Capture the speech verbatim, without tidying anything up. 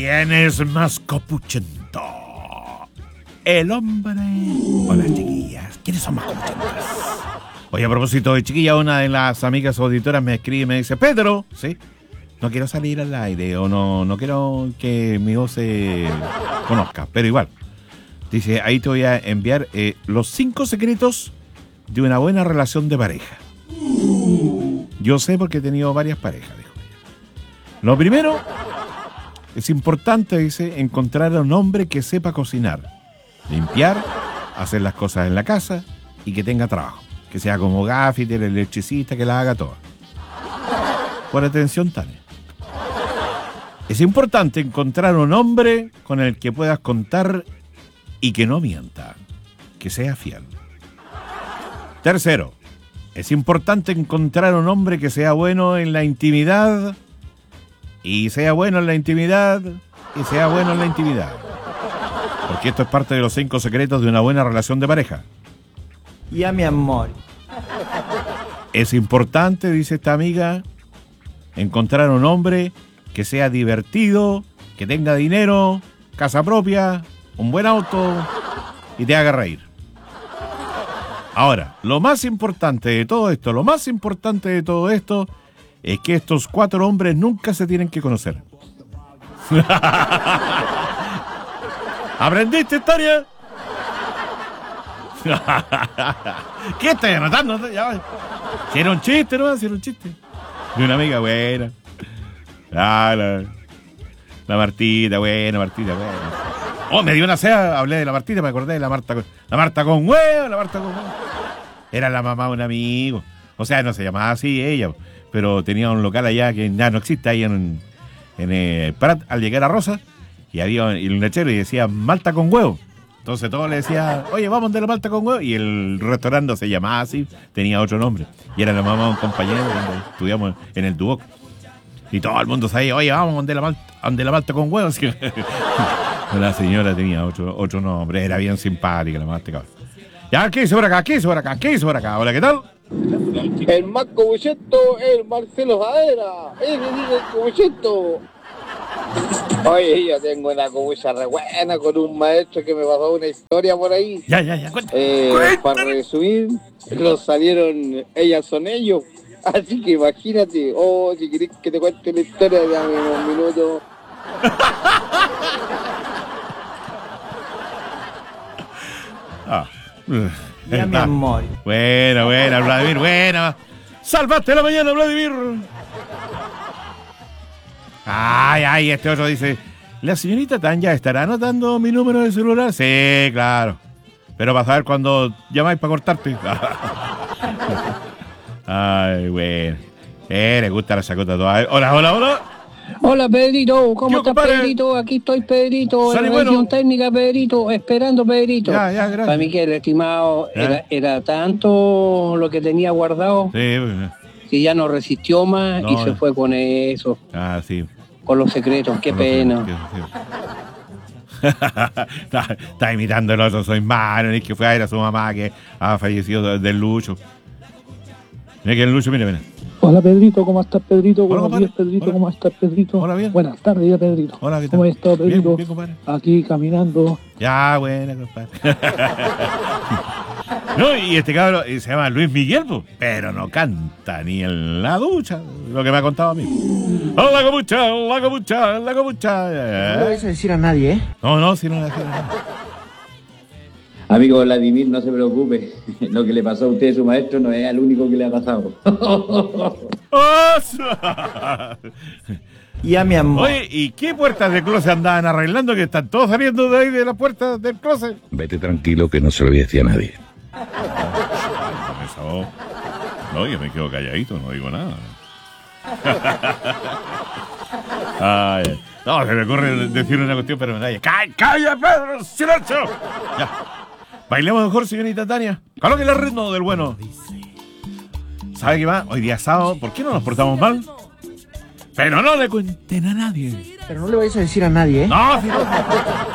¿Quién es más copuchento? El hombre o las chiquillas. ¿Quiénes son más copuchentas? Oye, a propósito de chiquilla, una de las amigas auditoras me escribe y me dice: Pedro, ¿sí? No quiero salir al aire o no, no quiero que mi voz se conozca, pero igual. Dice, ahí te voy a enviar eh, los cinco secretos de una buena relación de pareja. Yo sé porque he tenido varias parejas, dijo ella. Lo primero, es importante, dice, encontrar a un hombre que sepa cocinar, limpiar, hacer las cosas en la casa y que tenga trabajo. Que sea como gaffiter, electricista, que la haga toda. Por atención, Tania. Es importante encontrar un hombre con el que puedas contar y que no mienta, que sea fiel. Tercero, es importante encontrar un hombre que sea bueno en la intimidad y sea bueno en la intimidad y sea bueno en la intimidad. Porque esto es parte de los cinco secretos de una buena relación de pareja. Ya, mi amor. Es importante, dice esta amiga, encontrar un hombre que sea divertido, que tenga dinero, casa propia, un buen auto y te haga reír. Ahora, lo más importante de todo esto, lo más importante de todo esto es que estos cuatro hombres nunca se tienen que conocer. ¿Aprendiste, Tania? ¿Qué estás anotando? Ya, si era un chiste, ¿no? Si era un chiste. De una amiga buena. Ah, la, la Martita, buena, Martita, buena. Oh, me dio una sea, hablé de la Martita, me acordé de la Marta. La Marta con huevo, la Marta con huevo. Era la mamá de un amigo. O sea, no se llamaba así ella, pero tenía un local allá que ya no existe, ahí en, en el Prat, al llegar a Rosa, y había un lechero y decía Malta con huevo. Entonces todos le decían, oye, vamos de la Malta con huevo. Y el restaurante se llamaba así, tenía otro nombre. Y era la mamá de un compañero donde estudiamos en el Duoc. Y todo el mundo sabía, oye, vamos de la Malta, de la Malta con huevo. La señora tenía otro, otro nombre, era bien simpática la Malta. Ya, ¿qué hizo por acá? ¿Qué hizo por acá? ¿Qué hizo por acá? Hola, ¿qué tal? El más cobuchento es el Marcelo Zadera. Ese es el cobuchento. Oye, yo tengo una cobucha re buena con un maestro que me pasó una historia por ahí. Ya, ya, ya, cuéntame. Eh, para resumir, los salieron ellas son ellos. Así que imagínate, oh, si querés que te cuente la historia, dame unos minutos. Ah. Ya, mi amor. Buena, buena, Vladimir, buena. Salvaste la mañana, Vladimir. Ay, ay, este otro dice, la señorita Tanya estará anotando mi número de celular. Sí, claro. Pero para saber cuándo llamáis para cortarte. Ay, bueno. Eh, le gusta la chacota toda. Hola, hola, hola. Hola, Pedrito, ¿cómo Yo, estás, compadre. Pedrito? Aquí estoy, Pedrito, Sale en bueno. revisión técnica, Pedrito, esperando, Pedrito. Ya, ya, gracias. Para mí que el estimado Ya. era, era tanto lo que tenía guardado Sí, bueno. que ya no resistió más No, y se no. fue con eso, Ah, sí. con los secretos. Qué No sé, pena. qué- está, está imitando el otro, soy malo, es que fue a ver a su mamá que ha fallecido del Lucho. Mira que el Lucho, mira, mira. Hola Pedrito, ¿cómo estás Pedrito? Hola, Buenos compadre. días Pedrito, Hola. ¿cómo estás Pedrito? Hola, bien. Buenas tardes ya Pedrito. Hola, ¿qué tal? ¿Cómo estás Bien, Pedrito? bien, compadre. Aquí caminando. Ya, buena, compadre. No, y este cabrón eh, se llama Luis Miguel, po, pero no canta ni en la ducha, lo que me ha contado a mí. Hola, comucha, hola, comucha, hola, comucha. No le vais a decir a nadie, ¿eh? No, no, si no le hacía nada. Amigo Vladimir, no se preocupe. Lo que le pasó a usted, su maestro, no es al único que le ha pasado. Ya, mi amor. Oye, ¿y qué puertas de closet andaban arreglando que están todos saliendo de ahí de las puertas del closet? Vete tranquilo que no se lo voy a decir a nadie. Con esa voz. No, yo me quedo calladito, no digo nada. Ay, no, se me ocurre decir una cuestión, pero me da. ¡Calla, calla, Pedro! ¡Silencio! Ya. Bailemos mejor, señorita Tania. Coloque el ritmo del bueno. ¿Sabe qué va? Hoy día es sábado, ¿por qué no nos portamos mal? Pero no le cuenten a nadie. Pero no le vais a decir a nadie, ¿eh? No, si no.